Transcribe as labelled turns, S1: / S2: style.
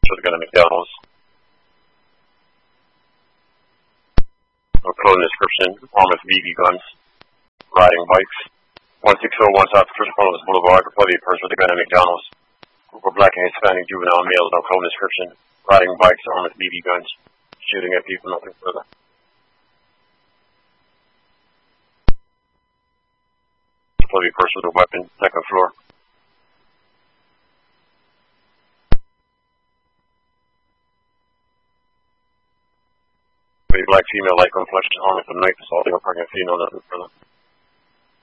S1: with a gun at McDonald's. No clothing description, armed with BB guns, riding bikes. 1601 South Christian Columbus Boulevard, reported a person with a gun at McDonald's. Group of black and Hispanic juvenile males, no clothing description, riding bikes, armed with BB guns, shooting at people, nothing further. Reported a person with a weapon, second floor. A black female, light complexion, armed with a knife, assaulting a pregnant female, nothing further.